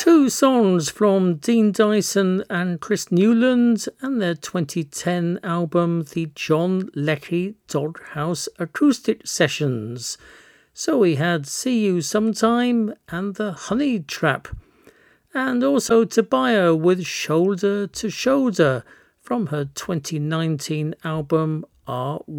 Two songs from Dean Dyson and Chris Newland and their 2010 album, the John Leckie Doghouse Acoustic Sessions. So we had See You Sometime and The Honey Trap. And also Tobiah with Shoulder to Shoulder from her 2019 album Are